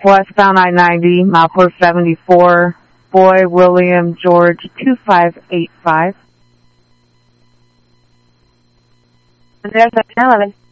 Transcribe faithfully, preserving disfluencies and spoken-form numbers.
westbound I ninety, mile four seventy-four, Boy William George two five eight five. Andrea seven eleven.